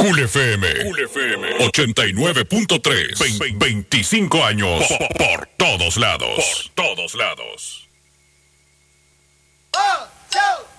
Cool FM 89.3. 25 años por todos lados. Por todos lados. ¡Ah!